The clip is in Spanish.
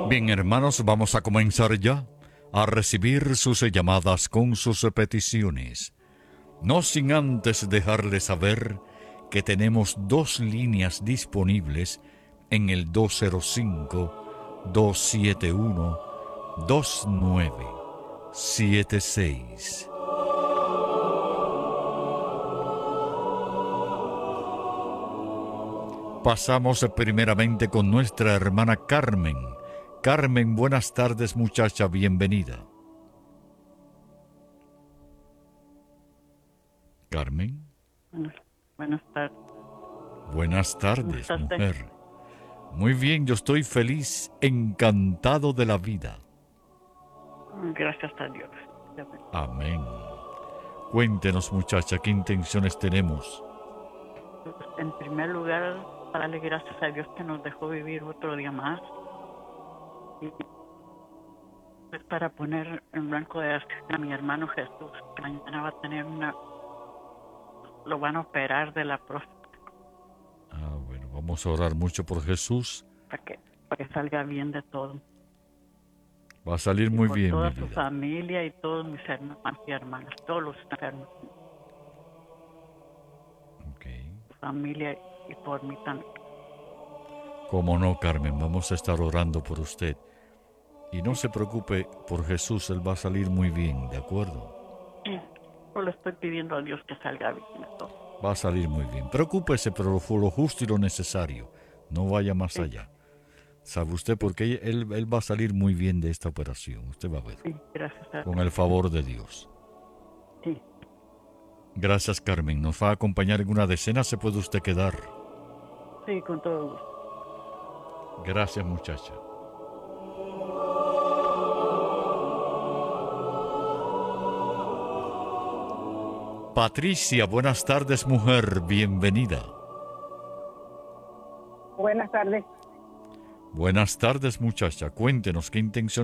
Bien, hermanos, vamos a comenzar ya a recibir sus llamadas con sus peticiones. No sin antes dejarles saber que tenemos dos líneas disponibles en el 205-271-2976. Pasamos primeramente con nuestra hermana Carmen. Carmen, buenas tardes, muchacha, bienvenida. Carmen. Buenas tardes. Buenas tardes, mujer. Muy bien, yo estoy feliz, encantado de la vida. Gracias a Dios. Amén. Cuéntenos, muchacha, ¿qué intenciones tenemos? En primer lugar, para darle gracias a Dios que nos dejó vivir otro día más. Y pues para poner en blanco de a mi hermano Jesús, que mañana va a tener lo van a operar de la próstata. Bueno, vamos a orar mucho por Jesús. Para que salga bien de todo. Va a salir muy bien, toda mi su vida. familia y todos mis hermanos y hermanas, todos los enfermos. Su familia y por mí también. Cómo no, Carmen, vamos a estar orando por usted. Y no se preocupe por Jesús, Él va a salir muy bien, ¿de acuerdo? Sí, yo le estoy pidiendo a Dios que salga bien de todo. Va a salir muy bien. Preocúpese, pero lo justo y lo necesario. No vaya más allá. ¿Sabe usted por qué él va a salir muy bien de esta operación? Usted va a ver. Sí, gracias a Dios. Con el favor de Dios. Sí. Gracias, Carmen. ¿Nos va a acompañar en una decena? ¿Se puede usted quedar? Sí, con todo gusto. Gracias, muchacha. Patricia, buenas tardes, mujer. Bienvenida. Buenas tardes. Buenas tardes, muchacha. Cuéntenos qué intención